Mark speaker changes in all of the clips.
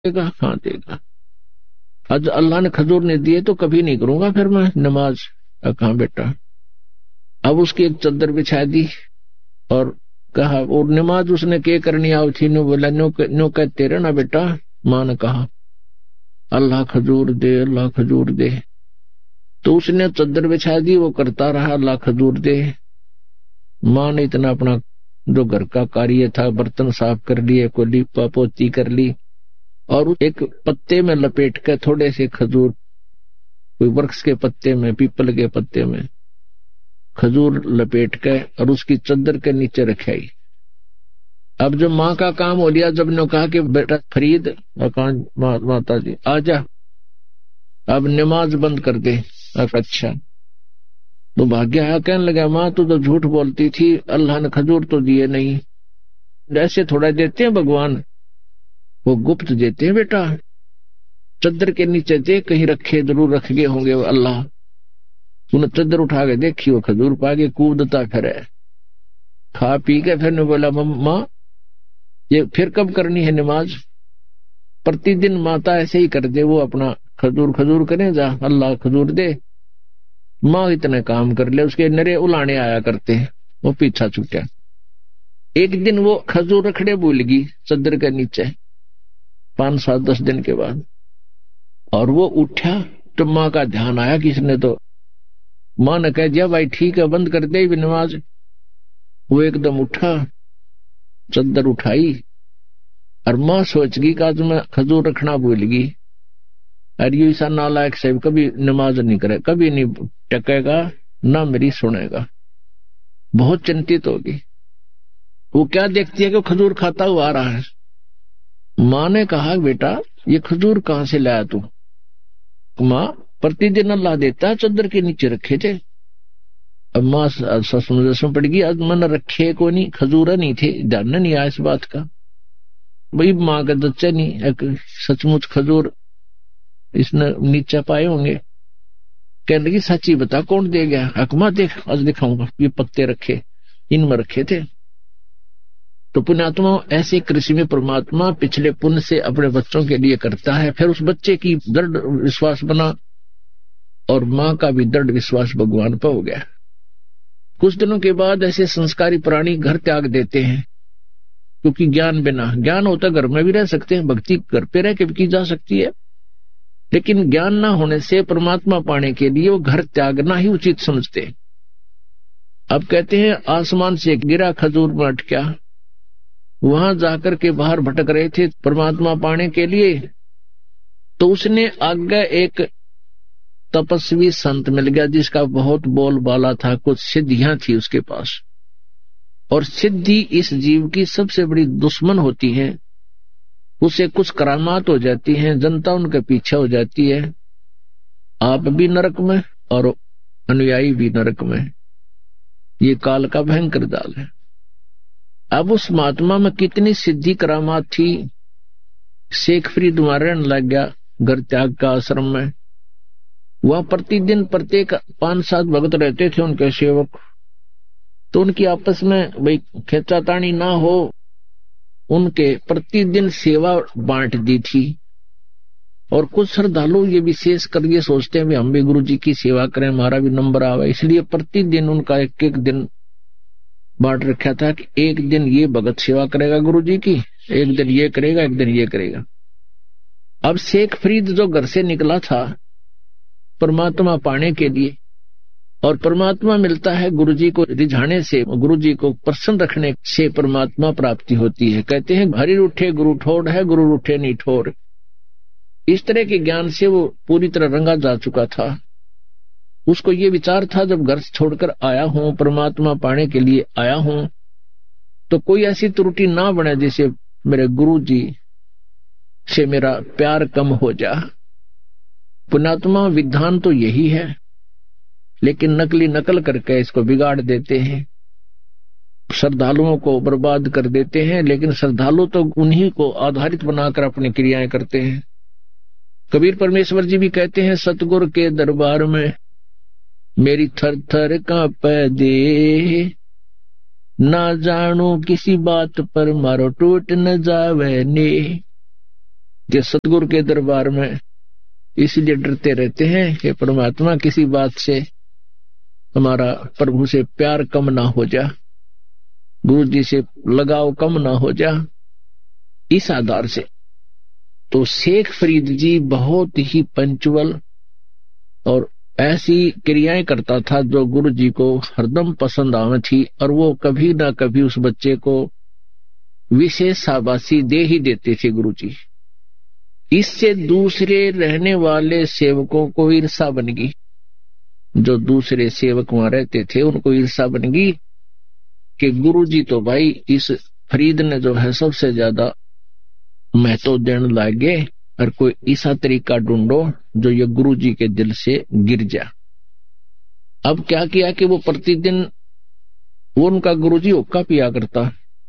Speaker 1: देगा? हाँ देगा। आज अल्लाह ने खजूर ने दिए तो कभी नहीं करूंगा फिर मैं नमाज। कहा बेटा। अब उसकी एक चद्दर बिछा दी और कहा, और नमाज उसने के करनी आओ थी। नो बोला, नो कहते रहे ना बेटा। मां ने कहा अल्लाह खजूर दे, अल्लाह खजूर दे। तो उसने चद्दर बिछा दी, वो करता रहा अल्लाह खजूर दे। मां ने इतना अपना जो घर का कार्य था, बर्तन साफ कर लिए, कोई लीपा पोती कर ली, और एक पत्ते में लपेट कर थोड़े से खजूर, कोई वृक्ष के पत्ते में, पीपल के पत्ते में खजूर लपेट के और उसकी चद्दर के नीचे रखाई। अब जो माँ का काम हो लिया, जब ने कहा कि बेटा फरीद, माता जी आजा, अब नमाज बंद कर दे। अच्छा। तो भाग्य आया, कहने लगा माँ तू तो झूठ बोलती थी, अल्लाह ने खजूर तो दिए नहीं। ऐसे थोड़ा देते हैं भगवान, वो गुप्त देते हैं बेटा। चद्दर के नीचे दे, कहीं रखे जरूर रख गए होंगे वो अल्लाह। तूने चद्दर उठा के देखी, वो खजूर पा के कूदता फिर खा पी के फिर ने बोला माँ ये फिर कब करनी है नमाज? प्रतिदिन माता ऐसे ही कर दे, वो अपना खजूर खजूर करे जा, अल्लाह खजूर दे। माँ इतने काम कर ले, उसके नरे उलाने आया करते हैं, वो पीछा छूटा। एक दिन वो खजूर रखड़े भूल गई चद्दर के नीचे, 5-7-10 दिन के बाद, और वो उठा तो माँ का ध्यान आया किसने, तो माँ ने कह दिया भाई ठीक है बंद कर दे नमाज। वो एकदम उठा, चद्दर उठाई, और माँ सोच गई कि आज मैं खजूर रखना भूल गई, और ये ऐसा नालायक से कभी नमाज नहीं करे, कभी नहीं टकेगा, ना मेरी सुनेगा। बहुत चिंतित होगी। वो क्या देखती है कि खजूर खाता हुआ आ रहा है। माँ ने कहा बेटा ये खजूर कहां से लाया तू? माँ प्रतिदिन अल्लाह देता है, चद्दर के नीचे रखे थे। अब माँ समझ पड़ गई, आज मैंने रखे को नहीं, खजूर नहीं थे, ध्यान नहीं आया इस बात का। भाई माँ का बच्चे नहीं, सचमुच खजूर इसने नीचे पाए होंगे। कहने लगी सच्ची बता कौन दे गया? अकमा देख आज दिखाऊंगा, ये पत्ते रखे इनमें रखे थे। तो पुण्यात्मा ऐसे कृषि में परमात्मा पिछले पुण्य से अपने बच्चों के लिए करता है, फिर उस बच्चे की दृढ़ विश्वास बना, और माँ का भी दृढ़ विश्वास भगवान पर हो गया। कुछ दिनों के बाद ऐसे संस्कारी प्राणी घर त्याग देते हैं, क्योंकि ज्ञान बिना, ज्ञान होता घर में भी रह सकते हैं, भक्ति घर पे रह के भी की जा सकती है, लेकिन ज्ञान ना होने से परमात्मा पाने के लिए वो घर त्यागना ही उचित समझते। अब कहते हैं आसमान से गिरा खजूर में अटका, वहां जाकर के बाहर भटक रहे थे परमात्मा पाने के लिए, तो उसने आगे एक तपस्वी संत मिल गया जिसका बहुत बोलबाला था, कुछ सिद्धियां थी उसके पास, और सिद्धि इस जीव की सबसे बड़ी दुश्मन होती है। उसे कुछ करामात हो जाती हैं, जनता उनके पीछे हो जाती है, आप भी नरक में और अनुयायी भी नरक में। ये काल का भयंकर जाल है। अब उस महात्मा में कितनी सिद्धि करामात थी, शेख फरीद रहने लग गया घर त्याग का आश्रम में। वह प्रतिदिन प्रत्येक 5-7 भगत रहते थे उनके सेवक, तो उनकी आपस में भाई खेचातानी ना हो, उनके प्रतिदिन सेवा बांट दी थी। और कुछ श्रद्धालु ये विशेष कर ये सोचते हैं हम भी गुरु जी की सेवा करें, हमारा भी नंबर आवे, इसलिए प्रतिदिन उनका एक दिन बांट रखा था कि एक दिन ये भगत सेवा करेगा गुरु जी की, एक दिन ये करेगा, एक दिन ये करेगा। अब शेख फरीद जो घर से निकला था परमात्मा पाने के लिए, और परमात्मा मिलता है गुरु जी को रिझाने से, गुरु जी को प्रसन्न रखने से परमात्मा प्राप्ति होती है। कहते हैं हरि रूठे गुरु ठोर है, गुरु रूठे नहीं ठोर। इस तरह के ज्ञान से वो पूरी तरह रंगा जा चुका था। उसको ये विचार था जब घर छोड़कर आया हूं, परमात्मा पाने के लिए आया हूं, तो कोई ऐसी त्रुटि ना बने जैसे मेरे गुरु जी से मेरा प्यार कम हो जा। पुण्यात्मा विधान तो यही है, लेकिन नकली नकल करके इसको बिगाड़ देते हैं, श्रद्धालुओं को बर्बाद कर देते हैं। लेकिन श्रद्धालु तो उन्हीं को आधारित बनाकर अपनी क्रियाएं करते हैं। कबीर परमेश्वर जी भी कहते हैं सतगुरु के दरबार में मेरी थर थर कांपे दे, ना जानू किसी बात पर मारो टूट न जावे ने। कि सतगुरु के दरबार में इसलिए डरते रहते हैं कि परमात्मा किसी बात से हमारा प्रभु से प्यार कम ना हो जा, गुरु जी से लगाव कम ना हो जा, इस आधार से। तो शेख फरीद जी बहुत ही पंचुअल और ऐसी क्रियाएं करता था जो गुरु जी को हरदम पसंद आवे थी, और वो कभी ना कभी उस बच्चे को विशेष शाबाशी दे ही देते थे गुरु जी। इससे दूसरे रहने वाले सेवकों को ईर्षा बन गई, जो दूसरे सेवक वहां रहते थे उनको ईर्षा बन गई कि गुरु जी तो भाई इस फरीद ने जो है सबसे ज्यादा महत्व देने लगे, और कोई ऐसा तरीका ढूंढो जो ये गुरु जी के दिल से गिर जा। अब क्या किया कि वो प्रतिदिन वो उनका गुरु जी हुक्का पिया करता।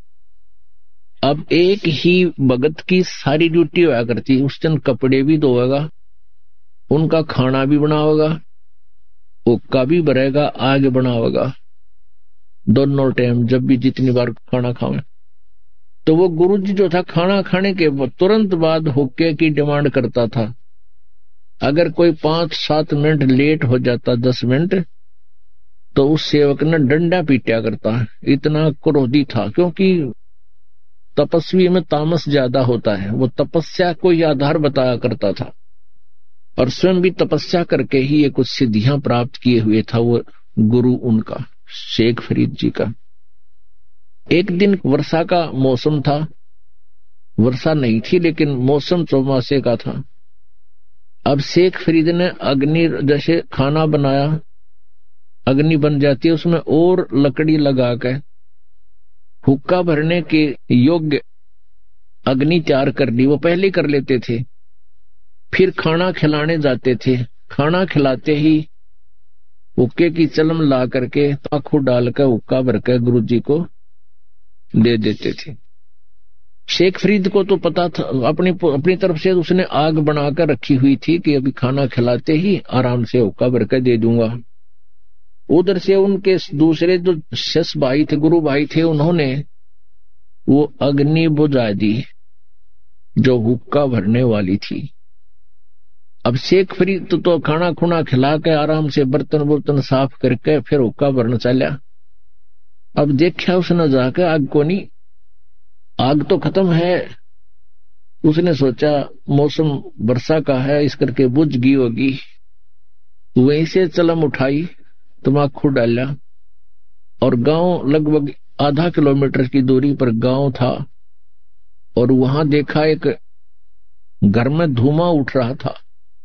Speaker 1: अब एक ही भगत की सारी ड्यूटी होया करती, उस दिन कपड़े भी धोएगा, उनका खाना भी बनावेगा, हुक्का भी भरेगा, आग बनावेगा, दोनों टाइम जब भी जितनी बार खाना खावे। तो वो गुरुजी जो था खाना खाने के तुरंत बाद हुक्के की डिमांड करता था। अगर कोई 5-7 मिनट लेट हो जाता, 10 मिनट, तो उस सेवक ने डंडा पीटा करता। इतना क्रोधी था, क्योंकि तपस्वी में तामस ज्यादा होता है। वो तपस्या को ही आधार बताया करता था और स्वयं भी तपस्या करके ही ये कुछ सिद्धियां प्राप्त किए हुए था वो गुरु उनका शेख फरीद जी का। एक दिन वर्षा का मौसम था, वर्षा नहीं थी लेकिन मौसम चौमासे का था। अब शेख फरीद ने अग्नि जैसे खाना बनाया, अग्नि बन जाती है, उसमें और लकड़ी लगा कर हुक्का भरने के योग्य अग्नि तैयार कर ली। वो पहले कर लेते थे, फिर खाना खिलाने जाते थे। खाना खिलाते ही हुक्के की चलम ला करके आंखों डालकर हुक्का भरकर गुरु जी को दे देते थे। शेख फरीद को तो पता था, अपनी तरफ से उसने आग बनाकर रखी हुई थी कि अभी खाना खिलाते ही आराम से हुक्का भरकर दे दूंगा। उधर से उनके दूसरे जो शिष्य भाई थे, गुरु भाई थे, उन्होंने वो अग्नि बुझा दी जो हुक्का भरने वाली थी। अब शेख फरीद तो खाना खुना खिला के आराम से बर्तन बुर्तन साफ करके फिर हुक्का भरना चला। अब देखा उसने जाकर आग को नहीं, आग तो खत्म है। उसने सोचा मौसम वर्षा का है, इस करके बुझ गई होगी। वहीं से चलम उठाई, तमाकू डाला और गांव लगभग आधा किलोमीटर की दूरी पर गांव था, और वहां देखा एक घर में धुआं उठ रहा था।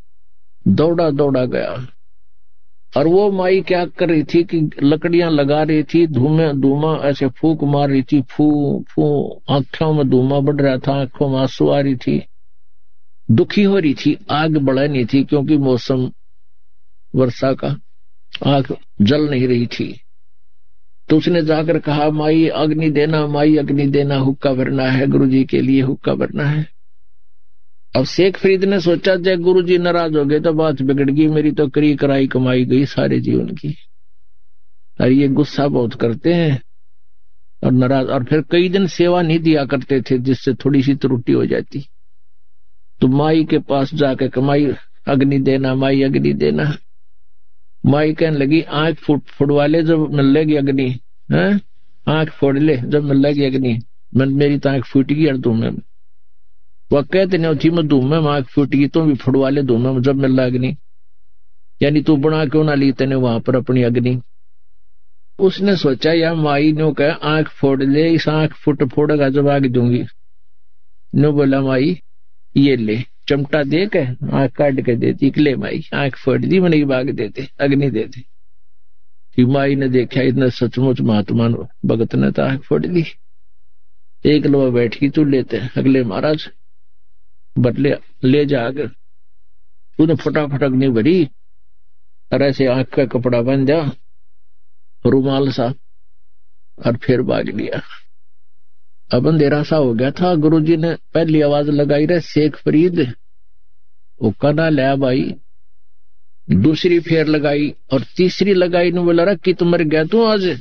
Speaker 1: दौड़ा दौड़ा गया, और वो माई क्या कर रही थी कि लकड़ियां लगा रही थी, धुआं ऐसे फूंक मार रही थी, फू फू, आंखों में धुआं बढ़ रहा था, आंखों में आंसू आ रही थी, दुखी हो रही थी। आग बढ़ा नहीं थी क्योंकि मौसम वर्षा का, आग जल नहीं रही थी। तो उसने जाकर कहा, माई अग्नि देना, माई अग्नि देना, हुक्का भरना है, गुरुजी के लिए हुक्का भरना है। अब शेख फरीद ने सोचा जब गुरुजी नाराज हो गए तो बात बिगड़ गई, मेरी तो करी कराई कमाई गई सारे जीवन की। और ये गुस्सा बहुत करते हैं और नाराज, और फिर कई दिन सेवा नहीं दिया करते थे जिससे थोड़ी सी त्रुटि हो जाती। तो माई के पास जाकर कमाई अग्नि देना, माई अग्नि देना। माई कहने लगी, आंख फुड़वा ले जब मिल लेगी अग्नि, है आंख फोड़ ले जब मिल लेगी अग्नि। मेरी तो आंख फूट गई और धुएं में। वह कहते नहीं थी मैं धुएं में आंख फूट गई, तो भी फुड़वा ले धुएं में जब मिल अग्नि। यानी तू बना क्यों ना ली तेने वहां पर अपनी अग्नि। उसने सोचा या माई ने कहा आंख फोड़ ले, इस आंख फोड़ेगा जब आग दूंगी। नो बोला माई ये ले, चमटा दे के आंख काट के देती, ले माई आंख फोड़ दी, मैंने बाग देते अग्नि देते। माई ने देखा इतना सचमुच महात्मा भगत ने तो आंख फोड़ दी। एक लोग बैठ की तू लेते, अगले महाराज बदले ले जाकर तूने फटाफट अग्नि भरी और ऐसे आंख का कपड़ा बन जा रुमाल सा, और फिर भाग लिया। अब अंधेरा सा हो गया था। गुरुजी ने पहली आवाज लगाई रहे शेख फरीद, हुक्का ना लिया भाई। दूसरी फेर लगाई और तीसरी लगाई ने बोला कि तुम मर गया तू, आज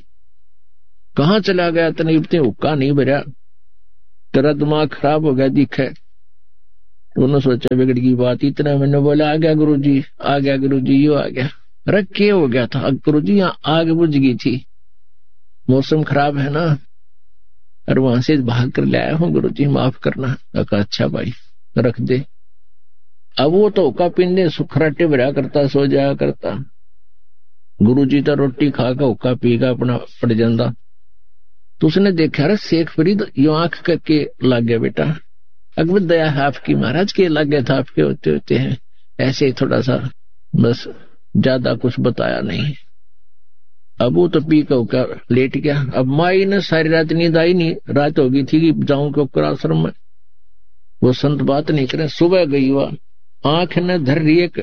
Speaker 1: कहाँ चला गया तने, हुक्का नहीं भरा, तेरा दिमाग खराब हो गया दिखे। उन्होंने सोचा बिगड़ की बात, इतना मैंने बोला आ गया गुरुजी, आ गया गुरुजी, यो आ गया। रख के हो गया था गुरुजी, यहाँ आग बुझ गई थी, मौसम खराब है ना, और वहां से भाग कर लाया हूँ गुरुजी, माफ करना। कहा अच्छा भाई रख दे। अब वो तो हुक्का पीने सुखराटे भरा करता, सो जाया करता। गुरुजी तो रोटी खा के हुक्का पी का अपना पड़ जाता। तो उसने देखा अरे शेख फरीद यो आंख करके लग गया बेटा। अकबर दया है आपकी महाराज, के लग गया था आपके होते होते हैं ऐसे ही थोड़ा सा, बस ज्यादा कुछ बताया नहीं। अब वो तो पी का लेट गया। अब माई ने सारी रात नींद आई नहीं, रात हो गई थी कि जाऊं के आश्रम में, वो संत बात नहीं करे। सुबह गई वह, आंख ने धर रही एक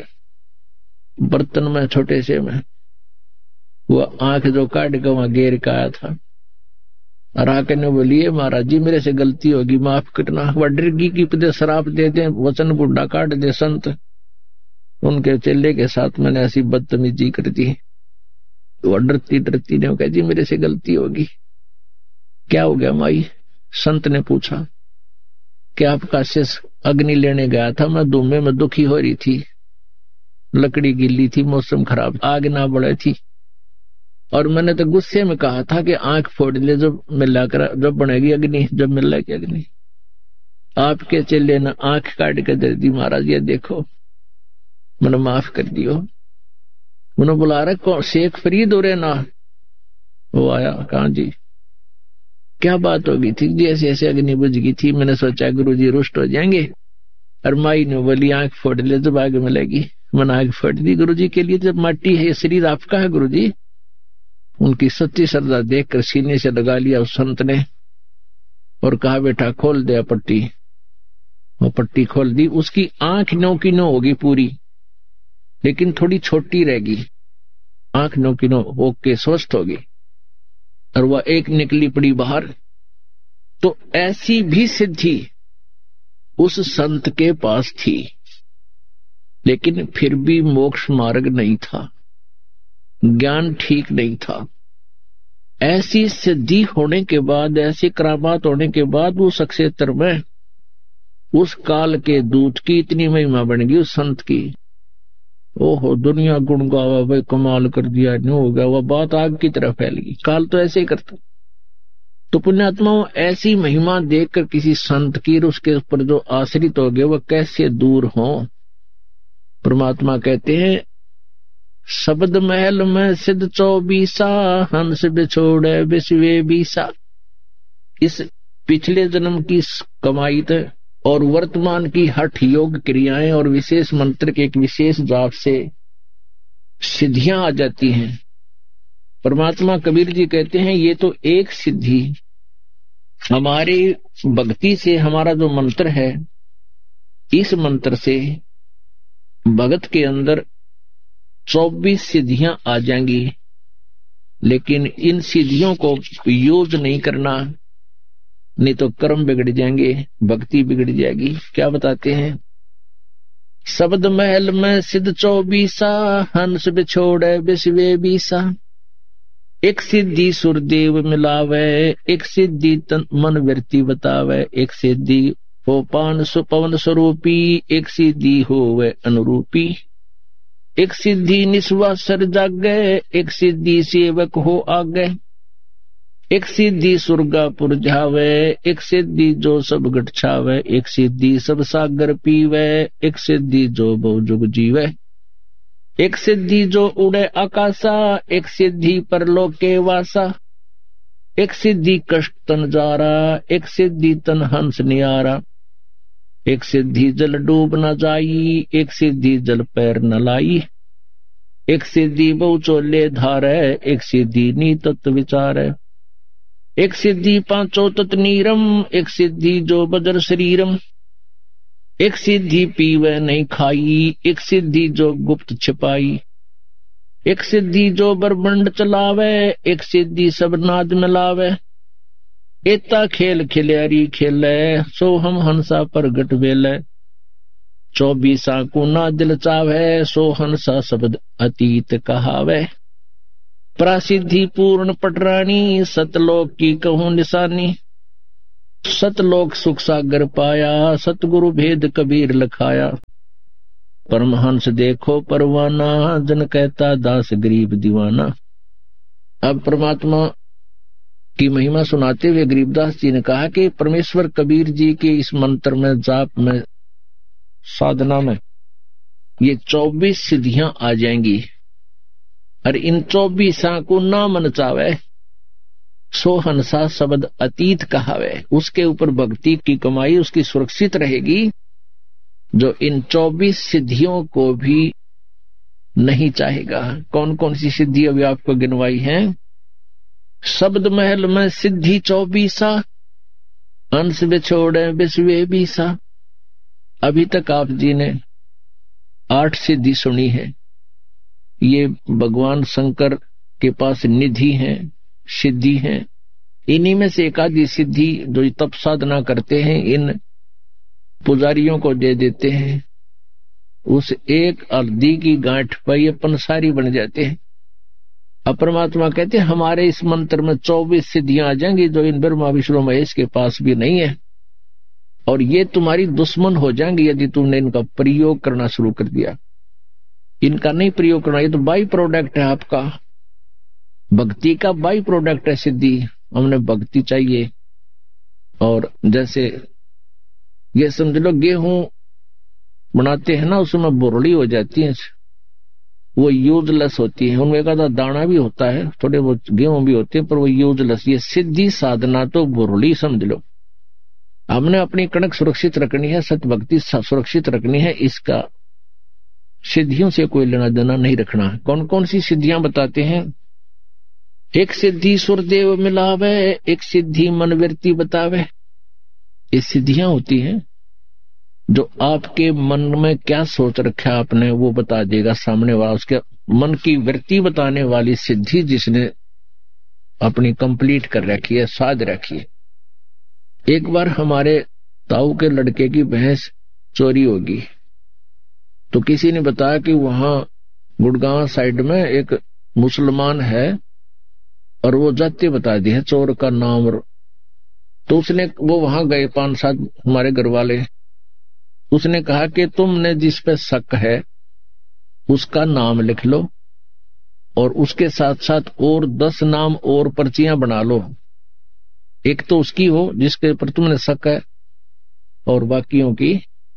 Speaker 1: बर्तन में छोटे से में, वो आंख जो काट के वहां गेर का आया था, और आके ने बोलिए महाराज जी मेरे से गलती होगी, माफ करना। वह डरगी की पदे शराब दे दे, वचन बुढ़ा काट दे संत, उनके चेले के साथ मैंने ऐसी बदतमीजी कर दी। वो डरती डरती ने कहा जी मेरे से गलती होगी। क्या हो गया माई? संत ने पूछा कि आपका शेष अग्नि लेने गया था, मैं धुएं में दुखी हो रही थी, लकड़ी गिल्ली थी, मौसम खराब, आग ना बढ़े थी, और मैंने तो गुस्से में कहा था कि आंख फोड़ ले जब मिलाकर, जब बनेगी अग्नि, जब मिलेगी अग्नि। आपके चेले ने आंख काट के दे दी, महाराज ये देखो, मैंने माफ कर दियो। उन्होंने बुला रहा कौन? शेख फरीद हो रहे ना? वो आया, कहा जी क्या बात होगी थी जी? ऐसे ऐसे अग्नि बुझ गई थी, मैंने सोचा गुरुजी रुष्ट हो जाएंगे, और माई ने बोली आंख फोड़ ले जब आग मिलेगी। मैंने आंख फोड़ दी गुरुजी के लिए, जब माटी है, शरीर आपका है गुरुजी। उनकी सच्ची श्रद्धा देखकर सीने से लगा लिया उस संत ने, और कहा बेटा खोल दे पट्टी। वो पट्टी खोल दी, उसकी आंख 9 की 9 होगी पूरी, लेकिन थोड़ी छोटी रहेगी, आंख 9 की 9 ओके स्वस्थ होगी, और वह एक निकली पड़ी बाहर। तो ऐसी भी सिद्धि उस संत के पास थी, लेकिन फिर भी मोक्ष मार्ग नहीं था, ज्ञान ठीक नहीं था। ऐसी सिद्धि होने के बाद, ऐसी करामात होने के बाद उस अक्षेत्र में उस काल के दूत की इतनी महिमा बन गई उस संत की। ओहो दुनिया गुण गावा, भाई कमाल कर दिया, नहीं हो गया, वह बात आग की तरह फैल गई। काल तो ऐसे ही करता। तो पुण्यात्माओं ऐसी महिमा देखकर किसी संत की, उसके ऊपर जो आश्रित हो गए वह कैसे दूर हो। परमात्मा कहते हैं शब्द महल में सिद्ध 24 हंस बिछोड़े विश्वे बीसा। इस पिछले जन्म की कमाई और वर्तमान की हठ योग क्रियाएं और विशेष मंत्र के एक विशेष जाप से सिद्धियां आ जाती हैं। परमात्मा कबीर जी कहते हैं ये तो एक सिद्धि, हमारी भक्ति से हमारा जो मंत्र है, इस मंत्र से भगत के अंदर 24 सिद्धियां आ जाएंगी, लेकिन इन सिद्धियों को यूज नहीं करना, नहीं तो कर्म बिगड़ जाएंगे, भक्ति बिगड़ जाएगी। क्या बताते हैं? शब्द महल में सिद्ध 24 हंस बिछोड़े विश्वे बीसा। एक सिद्धि सुरदेव मिलावे, एक सिद्धि तन मन वृत्ति बतावे, एक सिद्धि हो पान सुपवन स्वरूपी, एक सिद्धि हो वे अनुरूपी। एक सिद्धि निस्वासर जागे, एक सिद्धि सेवक हो आगे। एक सिद्धि सुरगापुर जावे, एक सिद्धि जो सब गट छावे, एक सिद्धि सब सागर पीवे, एक सिद्धि जो बहु जुग जीवे। एक सिद्धि जो उड़े आकाशा, एक सिद्धि परलोक के वासा। एक सिद्धि कष्ट तन जारा, एक सिद्धि तन हंस नियारा। एक सिद्धि जल डूब न जाई, एक सिद्धि जल पैर न लाई। एक सिद्धि बहु चोले धारे, एक सिद्धि नी तत्व विचारे। एक सिद्धि पांचों तत् नीरम, एक सिद्धि जो बजर शरीरम। एक सिद्धि पीवे नहीं खाई, एक सिद्धि जो गुप्त छिपाई। एक सिद्धि जो बरबंड चलावे, एक सिद्धि सब नाद मिलावे। एता खेल खिल्यारी खेले, सो हम हंसा प्रगट वेले। 24 को ना दिल चावे, सो हंसा शब्द अतीत कहावे। प्रसिद्धि पूर्ण पटरानी, सतलोक की कहूं निशानी। सतलोक सुख सागर पाया, सतगुरु भेद कबीर लखाया। परमहंस देखो परवाना, जन कहता दास गरीब दीवाना। अब परमात्मा की महिमा सुनाते हुए गरीबदास जी ने कहा कि परमेश्वर कबीर जी के इस मंत्र में, जाप में, साधना में ये 24 सिद्धियां आ जाएंगी। और इन 24 को ना मन चावे, सो हंसा शब्द अतीत कहावे। उसके ऊपर भक्ति की कमाई उसकी सुरक्षित रहेगी, जो इन 24 सिद्धियों को भी नहीं चाहेगा। कौन कौन सी सिद्धि अभी आपको गिनवाई है? शब्द महल में सिद्धि 24, अंश बिछोड़े विश्वे बीसा। अभी तक आप जी ने 8 सिद्धि सुनी है। ये भगवान शंकर के पास निधि है, सिद्धि है। इन्हीं में से एक आधी सिद्धि जो तप साधना करते हैं, इन पुजारियों को दे देते हैं। उस एक अर्धी की गांठ पर ये पंसारी बन जाते हैं। अब परमात्मा कहते हैं हमारे इस मंत्र में 24 सिद्धियां आ जाएंगी, जो इन ब्रह्मा विष्णु महेश के पास भी नहीं है। और ये तुम्हारी दुश्मन हो जाएंगी यदि तुमने इनका प्रयोग करना शुरू कर दिया। इनका नहीं प्रयोग करना, ये तो बाई प्रोडक्ट है आपका, भक्ति का बाई प्रोडक्ट है सिद्धि। हमने भक्ति चाहिए। और जैसे ये समझ लो गेहूं बनाते हैं ना, उसमें बुरड़ी हो जाती है, वो यूजलेस होती है। उनमें एक आधा दाना भी होता है, थोड़े बहुत गेहूं भी होते हैं, पर वो यूजलेस। ये सिद्धि साधना तो बुरड़ी समझ लो। हमने अपनी कणक सुरक्षित रखनी है, सत भक्ति सुरक्षित रखनी है। इसका सिद्धियों से कोई लेना देना नहीं रखना। कौन कौन सी सिद्धियां बताते हैं? एक सिद्धि सुरदेव मिलावे, एक सिद्धि मनवृत्ति बतावे। ये सिद्धियां होती हैं जो आपके मन में क्या सोच रखा आपने वो बता देगा सामने वाला। उसके मन की वृत्ति बताने वाली सिद्धि जिसने अपनी कंप्लीट कर रखी है, साध रखी है। एक बार हमारे ताऊ के लड़के की भैंस चोरी होगी, तो किसी ने बताया कि वहां गुड़गांव साइड में एक मुसलमान है और वो जाति बता दी है चोर का नाम। तो उसने वो वहां गए 5-7 हमारे घर वाले। उसने कहा कि तुमने जिस पे शक है उसका नाम लिख लो और उसके साथ साथ और 10 नाम और पर्चियां बना लो। एक तो उसकी हो जिसके ऊपर तुमने शक है, और बाकियों की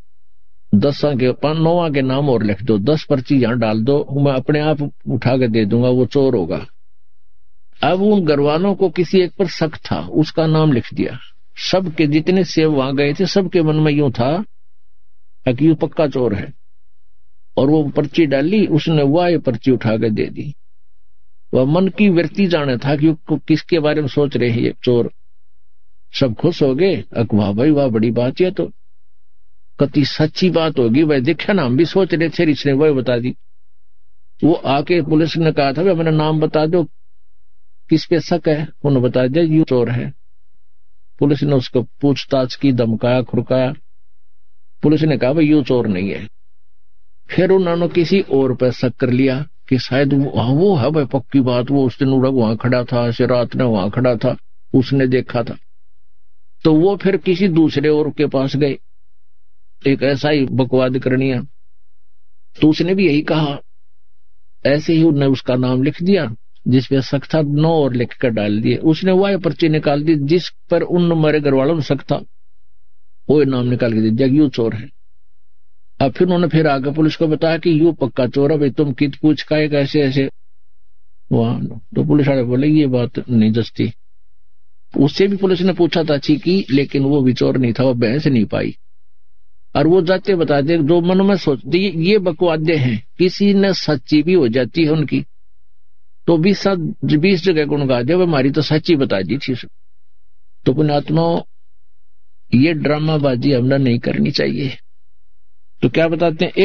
Speaker 1: 10 के 9 के नाम और लिख दो। 10 पर्ची यहां डाल दो, मैं अपने आप उठा के दे दूंगा, वो चोर होगा। अब उन घरवालों को किसी एक पर शक था, उसका नाम लिख दिया। सबके जितने सेव वहां गए थे सबके मन में यूं था कि यू पक्का चोर है, और वो पर्ची डाली। उसने वह पर्ची उठा के दे दी। वह मन की वृत्ति जाने था कि किसके बारे में सोच रहे हैं ये चोर। सब खुश हो गए। वाह भाई वाह, बड़ी बात है, तो कति सच्ची बात होगी भाई, देखा ना हम भी सोच रहे थे। इसने वह बता दी। वो आके पुलिस ने कहा था मेरा नाम बता दो, किस पे शक है। उन्होंने बता दिया यू चोर है। पुलिस ने उसको पूछताछ की, धमकाया, खुरकाया। पुलिस ने कहा भाई यू चोर नहीं है। फिर उन्होंने किसी और पर शक कर लिया कि शायद वो है भाई, पक्की बात, वो उस दिन उड़ग वहां खड़ा था, ऐसे रात में वहां खड़ा था, उसने देखा था। तो वो फिर किसी दूसरे और के पास गए, एक ऐसा ही बकवाद करनिया। तो उसने भी यही कहा। ऐसे ही उन्होंने उसका नाम लिख दिया, जिस पे शक था 9 और लिख कर डाल दिए। उसने वह पर्ची निकाल दी जिस पर उन हमारे घर वालों में शक था, वो नाम निकाल के दे दिया यू चोर है। अब फिर उन्होंने फिर आगे पुलिस को बताया कि यू पक्का चोर है भाई, तुम कित पूछ का एक ऐसे ऐसे वहां। तो पुलिस वाले बोले ये बात नहीं जस्ती। उससे भी पुलिस ने पूछा था अच्छी की, लेकिन वो भी चोर नहीं था, वो बहस नहीं पाई। और वो जाते बताते जो मन में सोचते ये बकवादे हैं, किसी ने सच्ची भी हो जाती है उनकी, तो 20 जगह गुण गा दे हमारी तो सच्ची बता दी थी। तो पुण्यात्माओं, ये ड्रामाबाजी हमने नहीं करनी चाहिए। तो क्या बताते हैं?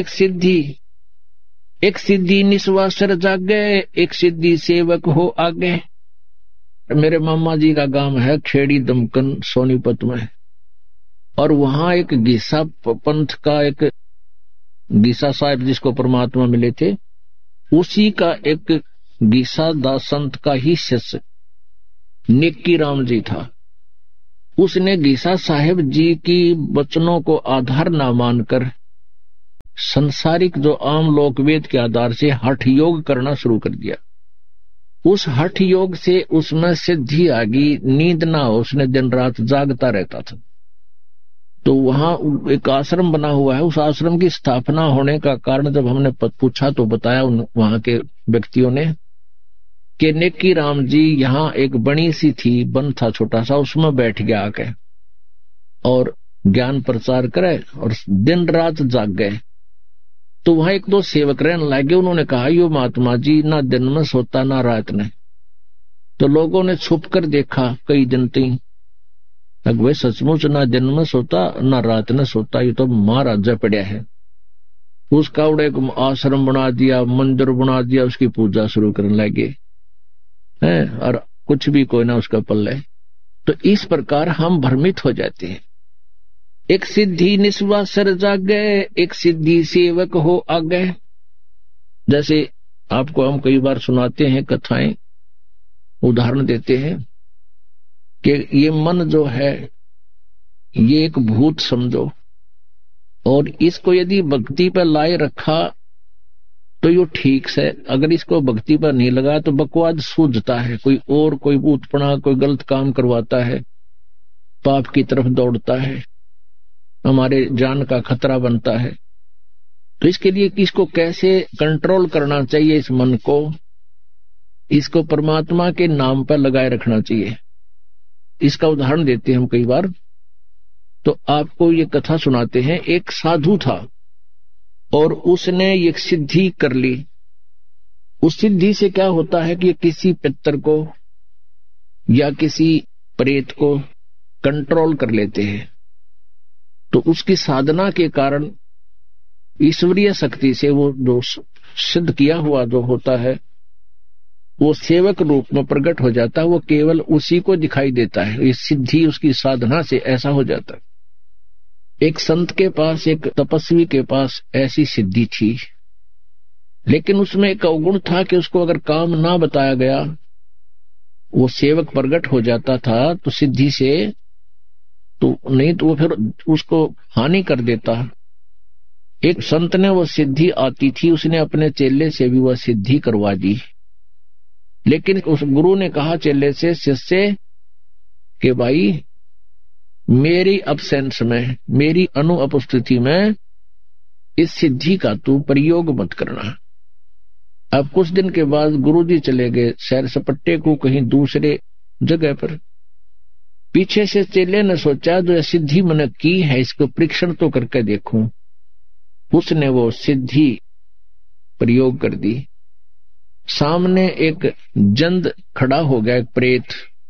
Speaker 1: एक सिद्धि निस्वासर जागे, एक सिद्धि सेवक हो आगे। मेरे मामा जी का गांव है खेड़ी दमकन सोनीपत में, और वहां एक गीसा पंथ का एक गीसा साहब जिसको परमात्मा मिले थे, उसी का एक गीसा दास संत का ही शिष्य नेकी राम जी था। उसने गीसा साहेब जी की वचनों को आधार न मानकर संसारिक जो आम लोकवेद के आधार से हठ योग करना शुरू कर दिया। उस हठ योग से उसमें सिद्धि आ गई, नींद ना हो, उसने दिन रात जागता रहता था। तो वहां एक आश्रम बना हुआ है, उस आश्रम की स्थापना होने का कारण जब हमने पूछा तो बताया वहां के व्यक्तियों ने कि नेकी राम जी यहाँ एक बनी सी थी, वन था छोटा सा, उसमें बैठ गया आके और ज्ञान प्रचार करे और दिन रात जाग गए। तो वहां एक दो सेवक रहने लगे, उन्होंने कहा यो महात्मा जी ना दिन में सोता ना रात में। तो लोगों ने छुप कर देखा कई दिन तक, अगवे सचमुच ना दिन में सोता ना रात में सोता, ये तो महाराजा पड़ा है। उसका उड़े आश्रम बना दिया, मंदिर बना दिया, उसकी पूजा शुरू करने लगे हैं और कुछ भी कोई ना उसका पल्ले। तो इस प्रकार हम भ्रमित हो जाते हैं। एक सिद्धि निस्वा सर जागे, एक सिद्धि सेवक हो आगे। जैसे आपको हम कई बार सुनाते हैं कथाएं, उदाहरण देते हैं कि ये मन जो है ये एक भूत समझो, और इसको यदि भक्ति पर लाए रखा तो ये ठीक से, अगर इसको भक्ति पर नहीं लगा तो बकवाद सूझता है, कोई और कोई भूतपना कोई गलत काम करवाता है, पाप की तरफ दौड़ता है, हमारे जान का खतरा बनता है। तो इसके लिए इसको कैसे कंट्रोल करना चाहिए, इस मन को, इसको परमात्मा के नाम पर लगाए रखना चाहिए। इसका उदाहरण देते हैं हम कई बार। तो आपको ये कथा सुनाते हैं। एक साधु था और उसने ये सिद्धि कर ली। उस सिद्धि से क्या होता है कि किसी पितर को या किसी प्रेत को कंट्रोल कर लेते हैं। तो उसकी साधना के कारण ईश्वरीय शक्ति से वो जो सिद्ध किया हुआ जो होता है वो सेवक रूप में प्रकट हो जाता है, वो केवल उसी को दिखाई देता है। ये सिद्धि उसकी साधना से ऐसा हो जाता है। एक संत के पास, एक तपस्वी के पास ऐसी सिद्धि थी, लेकिन उसमें एक अवगुण था कि उसको अगर काम ना बताया गया, वो सेवक प्रकट हो जाता था तो सिद्धि से, तो नहीं तो वो फिर उसको हानि कर देता। एक संत ने वो सिद्धि आती थी, उसने अपने चेले से भी वह सिद्धि करवा दी, लेकिन उस गुरु ने कहा चेले से, शिष्य कि भाई मेरी अब्सेंस में, मेरी अनुपस्थिति में इस सिद्धि का तू प्रयोग मत करना। अब कुछ दिन के बाद गुरुजी चले गए सैर सपट्टे को कहीं दूसरे जगह पर। पीछे से चेले ने सोचा जो सिद्धि मैंने की है इसको परीक्षण तो करके देखूं। उसने वो सिद्धि प्रयोग कर दी। सामने एक जंद खड़ा हो गया, एक प्रेत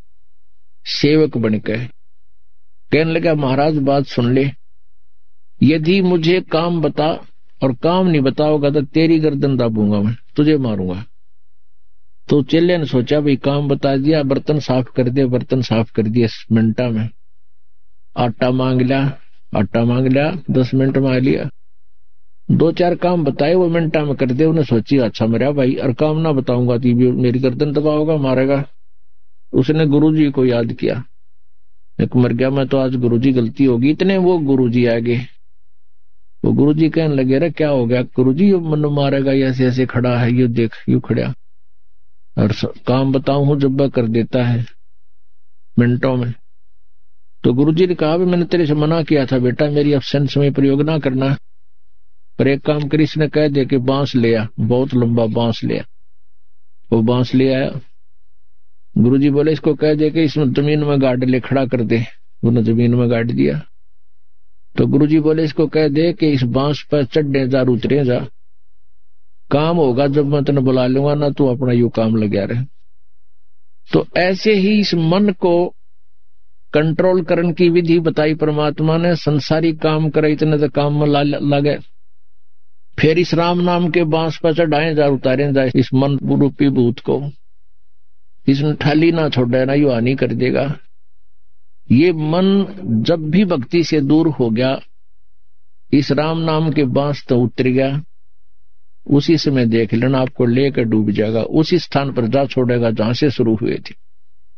Speaker 1: सेवक बनकर, कहने लगा महाराज बात सुन ले, यदि मुझे काम बता और काम नहीं बताओगा तो तेरी गर्दन दाबूंगा, मैं तुझे मारूंगा। तो चेले ने सोचा भाई काम बता दिया, बर्तन साफ कर दिया, बर्तन साफ कर दिया मिनटा में। आटा मांग लिया 10 मिनट में आ लिया। 2-4 काम बताए वो मिनटा में कर दे। उन्हें सोची अच्छा मेरा भाई, और काम ना बताऊंगा तो मेरी गर्दन दबाओगा, मारेगा। उसने गुरुजी को याद किया, एक मर गया मैं तो आज गुरुजी गलती होगी। इतने वो गुरुजी आ गए। वो गुरुजी कहने लगे रे क्या हो गया गुरुजी, ये मन मारेगा, ऐसे ऐसे खड़ा है, ये देख यू खड़ा, और काम बताऊं हूं जब कर देता है मिनटों में। तो गुरुजी ने कहा मैंने तेरे से मना किया था बेटा, मेरी एब्सेंस में प्रयोग ना करना, पर एक काम करी, इसने कह दे कि बांस ले आ, बहुत लंबा बांस ले आ। वो बांस ले आया। गुरुजी बोले इसको कह दे कि इसमें जमीन में गाड़ ले, खड़ा कर दे। उन्होंने जमीन में गाड़ दिया। तो गुरुजी बोले इसको कह दे कि इस बांस पर चढ़ने जा, उतरे जा, काम होगा जब मैं तेने बुला लूंगा ना, तू अपना यू काम लगा रहे। तो ऐसे ही इस मन को कंट्रोल करने की विधि बताई परमात्मा ने। संसारी काम करे इतने तो काम में लगे, फिर इस राम नाम के बांस पर चढ़ाए जा, उतारे जा इस मन रूपी भूत को, इसने ठाली ना छोड़े ना, यू हानि कर देगा। ये मन जब भी भक्ति से दूर हो गया, इस राम नाम के बांस तो उतर गया, उसी समय देख लेना आपको लेकर डूब जाएगा, उसी स्थान पर जा छोड़ेगा जहां से शुरू हुए थे।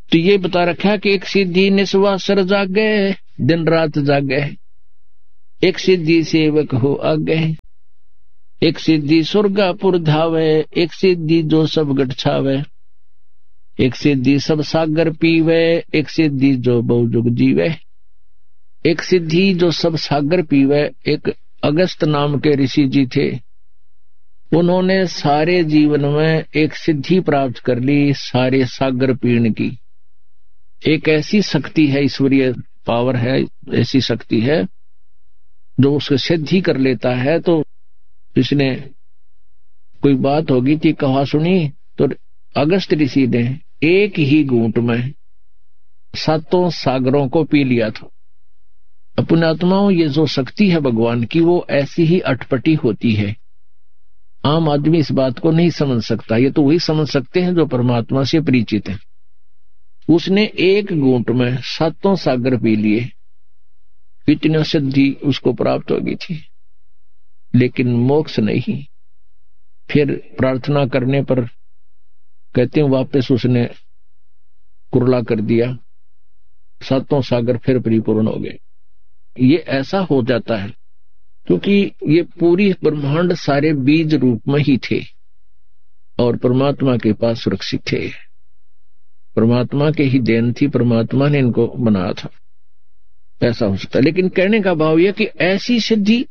Speaker 1: तो ये बता रखा कि एक सिद्धि निस्वासर जागे, दिन रात जागे, एक सिद्धि सेवक हो आगे, एक सिद्धि स्वर्गापुर धावे, एक सिद्धि जो सब गट छावे, एक सिद्धि सब सागर पीवे, एक सिद्धि जो बहुजुग जीवे। एक सिद्धि जो सब सागर पीवे, एक अगस्त नाम के ऋषि जी थे, उन्होंने सारे जीवन में एक सिद्धि प्राप्त कर ली, सारे सागर पीने की। एक ऐसी शक्ति है, ईश्वरीय पावर है, ऐसी शक्ति है जो उसको सिद्धि कर लेता है। तो इसने कोई बात होगी थी, कहा सुनी, तो अगस्त ऋषि ने एक ही घूंट में 7 सागरों को पी लिया था। अपने आत्माओं, ये जो शक्ति है भगवान की, वो ऐसी ही अटपटी होती है। आम आदमी इस बात को नहीं समझ सकता, ये तो वही समझ सकते हैं जो परमात्मा से परिचित है। उसने एक घूंट में 7 सागर पी लिए, इतनी सिद्धि उसको प्राप्त हो गई थी, लेकिन मोक्ष नहीं। फिर प्रार्थना करने पर कहते हैं वापस उसने कुरला कर दिया, 7 सागर फिर परिपूर्ण हो गए। ये ऐसा हो जाता है क्योंकि ये पूरी ब्रह्मांड सारे बीज रूप में ही थे और परमात्मा के पास सुरक्षित थे। परमात्मा के ही देन थी, परमात्मा ने इनको बनाया था। ऐसा हो सकता है, लेकिन कहने का भाव यह कि ऐसी सिद्धि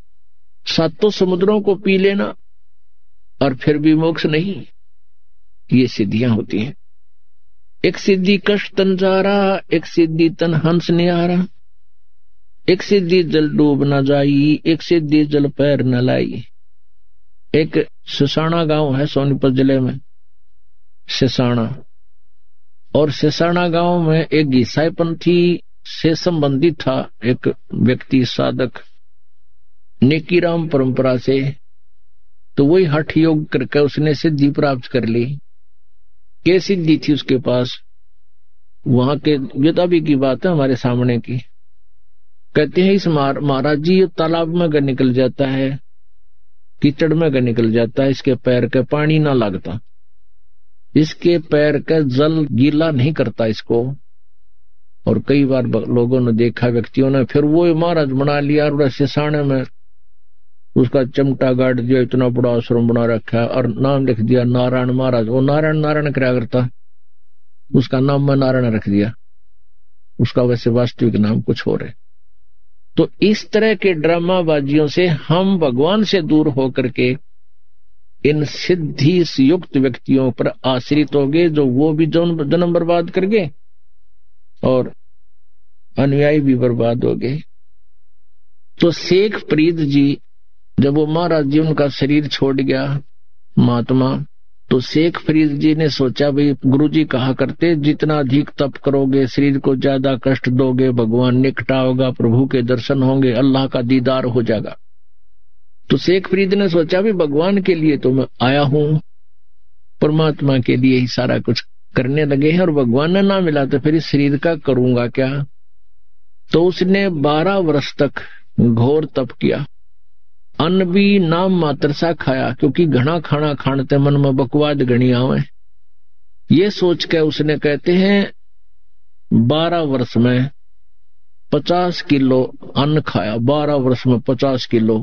Speaker 1: 7 समुद्रों को पी लेना और फिर भी मोक्ष नहीं, ये सिद्धियां होती हैं। एक सिद्धि कष्ट तन जारा, एक सिद्धि तन हंस निहारा, एक सिद्धि जल डूब न जाई, एक सिद्धि जल पैर न लाई। एक सिसाना गांव है सोनीपत जिले में, सिसाना, और सिसाना गांव में एक ईसाई पंथी से संबंधित था एक व्यक्ति, साधक, नेकीराम परंपरा से। तो वही हठ योग करके उसने सिद्धि प्राप्त कर ली। क्या सिद्धि थी उसके पास? वहां के वेदाबी की बात है हमारे सामने की। कहते हैं इस महाराज जी ये तालाब में गए निकल जाता है, कीचड़ में गए निकल जाता है, इसके पैर का पानी ना लगता, इसके पैर का जल गीला नहीं करता इसको। और कई बार लोगों ने देखा, व्यक्तियों ने, फिर वो महाराज बना लिया और सिसाने में उसका चमटा गाड़ दिया, इतना बड़ा आश्रम बना रखा और नाम लिख दिया नारायण महाराज। वो नारायण नारायण क्या करता, उसका नाम मैं नारायण रख दिया, उसका वैसे वास्तविक नाम कुछ और है। तो इस तरह के ड्रामाबाजियों से हम भगवान से दूर होकर के इन सिद्धि से युक्त व्यक्तियों पर आश्रित हो गए, जो वो भी जन्म बर्बाद कर गए और अनुयायी भी बर्बाद हो गए। तो शेख फरीद जी, जब वो महाराज जी उनका शरीर छोड़ गया महात्मा, तो शेख फरीद जी ने सोचा, भाई गुरुजी कहा करते जितना अधिक तप करोगे, शरीर को ज्यादा कष्ट दोगे, भगवान निकटा होगा, प्रभु के दर्शन होंगे, अल्लाह का दीदार हो जाएगा। तो शेख फरीद ने सोचा भी भगवान के लिए तो मैं आया हूं, परमात्मा के लिए ही सारा कुछ करने लगे हैं और भगवान ने ना मिला तो फिर इस शरीर का करूंगा क्या। तो उसने 12 वर्ष तक घोर तप किया, अन्न भी नाम मात्र सा खाया, क्योंकि घना खाना खाने मन में बकवाद घनी आवे। ये सोच के उसने, कहते हैं 12 वर्ष में 50 किलो अन्न खाया। 12 वर्ष में 50 किलो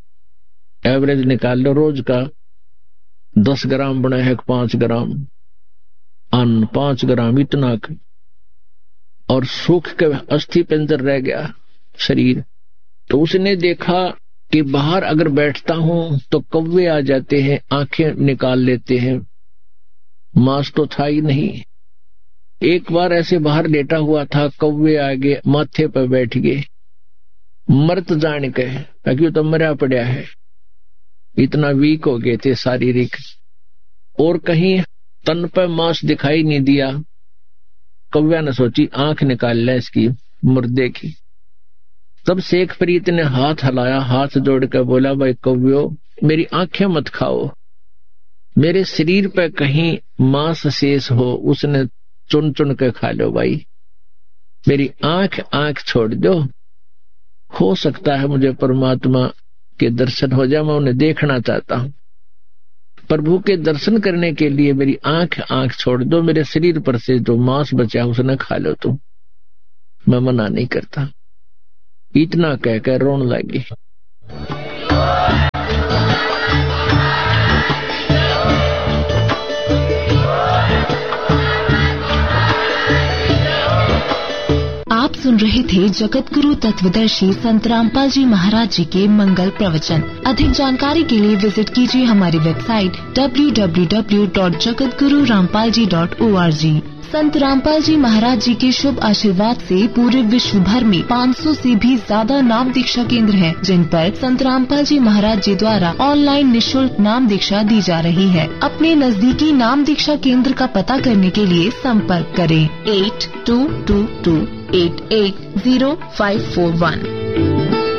Speaker 1: एवरेज निकाल लो, रोज का 10 ग्राम बना है, 5 ग्राम अन्न, 5 ग्राम इतना, और सूख के अस्थि पिंजर रह गया शरीर। तो उसने देखा कि बाहर अगर बैठता हूं तो कौवे आ जाते हैं, आंखें निकाल लेते हैं, मांस तो था ही नहीं। एक बार ऐसे बाहर लेटा हुआ था, कौवे आ गए, माथे पर बैठ गए, मरत जान के, ताकि वो तो मरा पड़ा है, इतना वीक हो गए थे शारीरिक, और कहीं तन पर मांस दिखाई नहीं दिया। कौवा ने सोची आंख निकाल ले इसकी मुर्दे की। तब शेख फरीद ने हाथ हिलाया, हाथ जोड़कर बोला, भाई कौव्यो मेरी आंखें मत खाओ, मेरे शरीर पे कहीं मांस शेष हो उसने चुन चुन के खा लो भाई, मेरी आंख छोड़ दो, हो सकता है मुझे परमात्मा के दर्शन हो जाए, मैं उन्हें देखना चाहता हूं। प्रभु के दर्शन करने के लिए मेरी आंख छोड़ दो, मेरे शरीर पर से जो मांस बचा उसने खा लो तुम, मैं मना नहीं करता। इतना कहकर रोने लगी।
Speaker 2: आप सुन रहे थे जगत गुरु तत्वदर्शी संत रामपाल जी महाराज जी के मंगल प्रवचन। अधिक जानकारी के लिए विजिट कीजिए हमारी वेबसाइट www.jagatgururampalji.org। संत रामपाल जी महाराज जी के शुभ आशीर्वाद से पूरे विश्व भर में 500 से भी ज्यादा नाम दीक्षा केंद्र हैं, जिन पर संत रामपाल जी महाराज जी द्वारा ऑनलाइन निःशुल्क नाम दीक्षा दी जा रही है। अपने नजदीकी नाम दीक्षा केंद्र का पता करने के लिए संपर्क करें 8222880541।